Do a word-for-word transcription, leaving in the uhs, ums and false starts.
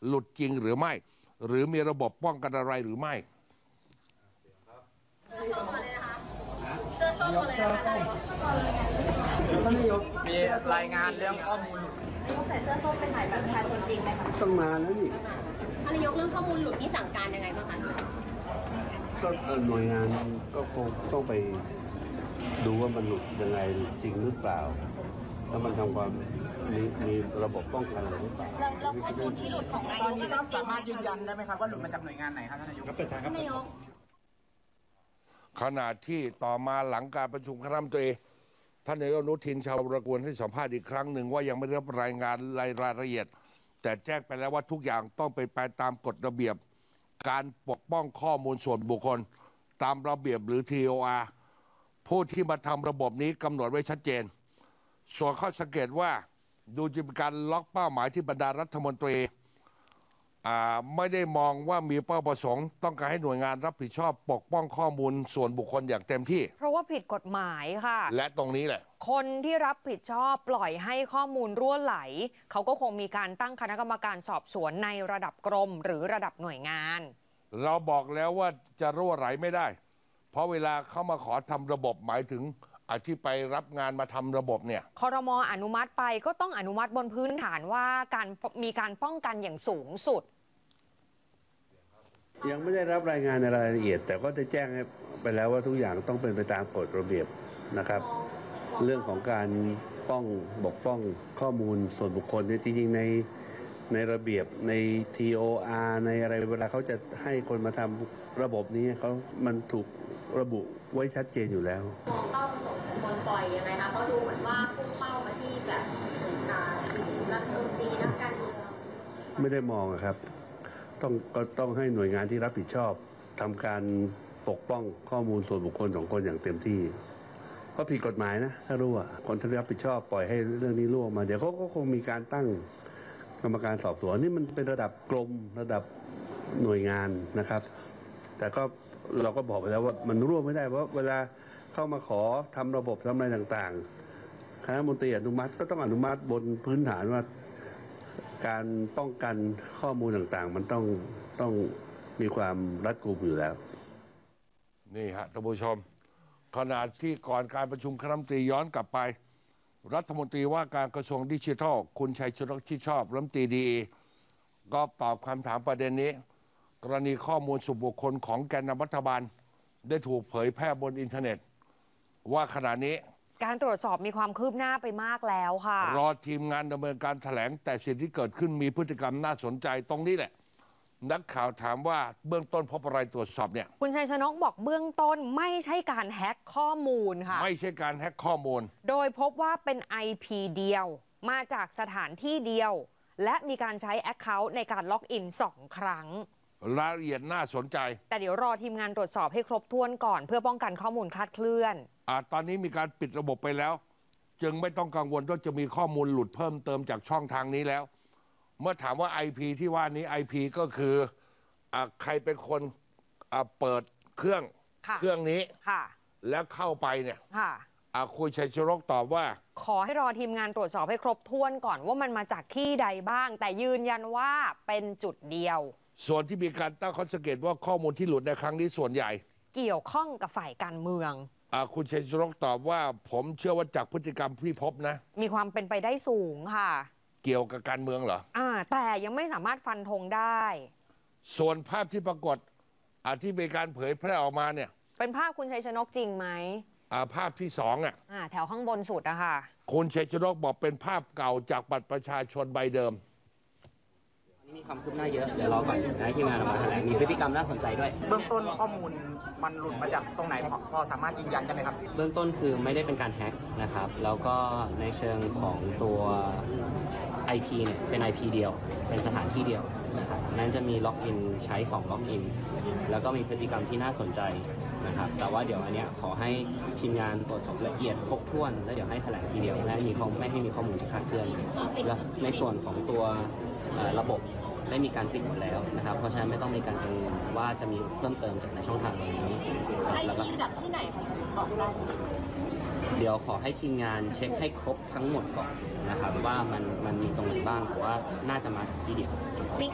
หลุดจริงหรือไม่หรือมีระบบป้องกันอะไรหรือไม่เสื้อส้มมาเลยนะคะท่านนายกมีรายงานเรื่องข้อมูลนายกใส่เสื้อส้มเป็นถ่ายแบบประชาชนจริงไหมคะต้องมาแล้วนี่ท่านนายกเรื่องข้อมูลหลุดนี่สั่งการยังไงบ้างคะก็หน่วยงานก็คงต้องไปดูว่ามันหลุดยังไงจริงหรือเปล่าแล้วมันทำความมีมีระบบป้องกันอะไรหรือเปล่าแล้วข้อมูลที่หลุดของนายกนี่สามารถยืนยันได้ไหมครับว่าหลุดมาจากหน่วยงานไหนครับท่านนายกท่านนายกขณะที่ต่อมาหลังการประชุมคณะรัฐมนตรีท่านนายกอนุทินชาญวิรากูลให้สัมภาษณ์อีกครั้งหนึ่งว่ายังไม่ได้รับรายงานรายรายละเอียดแต่แจ้งไปแล้วว่าทุกอย่างต้องเป็นไปตามกฎระเบียบการปกป้องข้อมูลส่วนบุคคลตามระเบียบหรือ ที โอ อาร์ ผู้ที่มาทำระบบนี้กำหนดไว้ชัดเจนส่วนข้อสังเกตว่าดูจะเป็นการล็อกเป้าหมายที่บรรดารัฐมนตรีไม่ได้มองว่ามีเป้าประสงค์ต้องการให้หน่วยงานรับผิดชอบปกป้องข้อมูลส่วนบุคคลอย่างเต็มที่เพราะว่าผิดกฎหมายค่ะและตรงนี้แหละคนที่รับผิดชอบปล่อยให้ข้อมูลรั่วไหลเขาก็คงมีการตั้งคณะกรรมการสอบสวนในระดับกรมหรือระดับหน่วยงานเราบอกแล้วว่าจะรั่วไหลไม่ได้เพราะเวลาเขามาขอทำระบบหมายถึงอาที่ไปรับงานมาทำระบบเนี่ยครม.อนุมัติไปก็ต้องอนุมัติบนพื้นฐานว่าการมีการป้องกันอย่างสูงสุดยังไม่ได้รับรายงานในรายละเอียดแต่ก็ได้แจ้งไปแล้วว่าทุกอย่างต้องเป็นไปตามกฎระเบียบนะครับเรื่องของการป้องบกป้องข้อมูลส่วนบุคคลเนี่ยจริงๆในในระเบียบใน ที โอ อาร์ ในอะไรเวลาเขาจะให้คนมาทำระบบนี้เขามันถูกระบุไว้ชัดเจนอยู่แล้วมองเป้าประสงค์ของคนปล่อยยังไงคะเขาดูเหมือนว่าพุ่งเป้ามาที่แบบรัฐมนตรีนักการเมืองไม่ได้มองครับต้องก็ต้องให้หน่วยงานที่รับผิดชอบทำการปกป้องข้อมูลส่วนบุคคลของคนอย่างเต็มที่เพราะผิดกฎหมายนะถ้ารู้ว่าคนที่รับผิดชอบปล่อยให้เรื่องนี้ล่วงมาเดี๋ยวเขาก็คงมีการตั้งกรรมการสอบสวนนี่มันเป็นระดับกรมระดับหน่วยงานนะครับแต่ก็เราก็บอกไปแล้วว่ามันร่วมไม่ได้เพราะเวลาเข้ามาขอทำระบบทำอะไรต่างๆคณะมนตรีอนุมัติก็ต้องอนุมัติบนพื้นฐานว่าการป้องกันข้อมูลต่างๆมันต้องต้องมีความรัดกุมอยู่แล้วนี่ฮะท่านผู้ชมขณะที่ก่อนการประชุมคณะรัฐมนตรีย้อนกลับไปรัฐมนตรีว่าการกระทรวงดิจิทัลคุณชัยชนกชิดชอบรัฐมนตรีดีก็ตอบคำถามประเด็นนี้กรณีข้อมูลส่วนบุคคลของแกนนำรัฐบาลได้ถูกเผยแพร่บนอินเทอร์เน็ตว่าขณะนี้การตรวจสอบมีความคืบหน้าไปมากแล้วค่ะรอทีมงานดำเนินการแถลงแต่สิ่งที่เกิดขึ้นมีพฤติกรรมน่าสนใจตรงนี้แหละนักข่าวถามว่าเบื้องต้นพบอะไรตรวจสอบเนี่ยคุณชัยชนกบอกเบื้องต้นไม่ใช่การแฮ็กข้อมูลค่ะไม่ใช่การแฮ็กข้อมูลโดยพบว่าเป็น ไอ พี เดียวมาจากสถานที่เดียวและมีการใช้ Account ในการล็อกอินสองครั้งรายละเอียดน่าสนใจแต่เดี๋ยวรอทีมงานตรวจสอบให้ครบถ้วนก่อนเพื่อป้องกันข้อมูลคลาดเคลื่อนอ่าตอนนี้มีการปิดระบบไปแล้วจึงไม่ต้องกังวลว่าจะมีข้อมูลหลุดเพิ่มเติมจากช่องทางนี้แล้วเมื่อถามว่า ไอ พี ที่ว่านี้ ไอ พี ก็คืออ่าใครเป็นคนอ่าเปิดเครื่องเครื่องนี้แล้วเข้าไปเนี่ยอ่าคุณชัยชนกตอบว่าขอให้รอทีมงานตรวจสอบให้ครบถ้วนก่อนว่ามันมาจากที่ใดบ้างแต่ยืนยันว่าเป็นจุดเดียวส่วนที่มีการตั้งข้อสังเกตว่าข้อมูลที่หลุดในครั้งนี้ส่วนใหญ่เกี่ยวข้องกับฝ่ายการเมืองอ่าคุณชัยชนกตอบว่าผมเชื่อว่าจากพฤติกรรมที่พบนะมีความเป็นไปได้สูงค่ะเกี่ยวกับการเมืองเหรออ่าแต่ยังไม่สามารถฟันธงได้ส่วนภาพที่ปรากฏอ่าที่มีการเผยแพร่ออกมาเนี่ยเป็นภาพคุณชัยชนกจริงไหมอ่าภาพที่สองอ่ะอ่าแถวข้างบนสุดอะค่ะคุณชัยชนกบอกเป็นภาพเก่าจากบัตรประชาชนใบเดิมนี่มีความคืบหน้าเยอะเดี๋ยวรอก่อนนะที่งานออกมาแถลงมีพฤติกรรมน่าสนใจด้วยเบื้องต้นข้อมูลมันหลุดมาจากตรงไหนพอสามารถยืนยันได้ไหมครับเบื้องต้นคือไม่ได้เป็นการแฮ็กนะครับแล้วก็ในเชิงของตัว ไอ พี เนี่ยเป็น ไอ พี เดียวเป็นสถานที่เดียวนะครับนั้นจะมีล็อกอินใช้สองล็อกอินแล้วก็มีพฤติกรรมที่น่าสนใจนะครับแต่ว่าเดี๋ยวอันเนี้ยขอให้ทีมงานตรวจสอบละเอียดครบถ้วนแล้วเดี๋ยวให้แถลงทีเดียวและมีข้อไม่ให้มีข้อมูลที่คลาดเคลื่อนและในส่วนของตัวระบบได้มีการปิดหมดแล้วนะครับเพราะฉะนั้นไม่ต้องมีการกังวลว่าจะมีเพิ่มเติมจากในช่องทางนี้แล้วก็จากที่ไหนบอกเราเดี๋ยวขอให้ทีมงานเช็คให้ครบทั้งหมดก่อนนะครับว่ามันมันมีตรงไหนบ้างแต่ว่าน่าจะมาจากที่เดียว